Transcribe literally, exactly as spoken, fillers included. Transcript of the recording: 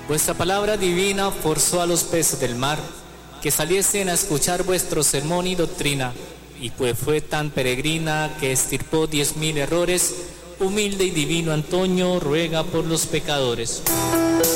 Vuestra palabra divina forzó a los peces del mar que saliesen a escuchar vuestro sermón y doctrina, y pues fue tan peregrina que estirpó diez mil errores. Humilde y divino Antonio, ruega por los pecadores.